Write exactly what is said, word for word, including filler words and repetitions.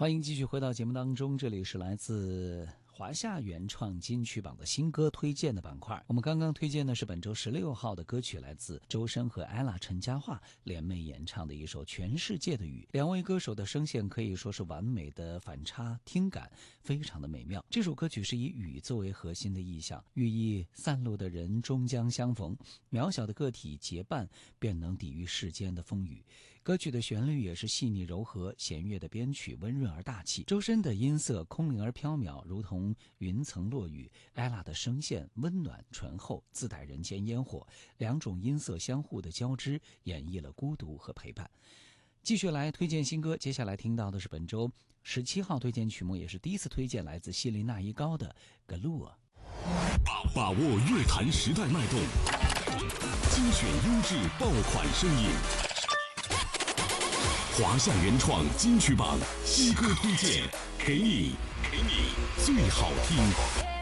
欢迎继续回到节目当中，这里是来自华夏原创金曲榜的新歌推荐的板块。我们刚刚推荐的是本周十六号的歌曲，来自周深和 ella 陈嘉桦联袂演唱的一首《全世界的雨》。两位歌手的声线可以说是完美的反差，听感非常的美妙。这首歌曲是以雨作为核心的意象，寓意散落的人终将相逢，渺小的个体结伴便能抵御世间的风雨。歌曲的旋律也是细腻柔和，弦乐的编曲温润而大气，周深的音色空灵而飘渺，如同云层落雨。 ella 的声线温暖醇厚，自带人间烟火，两种音色相互的交织，演绎了孤独和陪伴。继续来推荐新歌，接下来听到的是本周十七号推荐曲目，也是第一次推荐，来自希林娜依高的《Galua》。 把握乐坛时代脉动，精选优质爆款声音。华夏原创金曲榜新歌推荐，给你，给你最好听。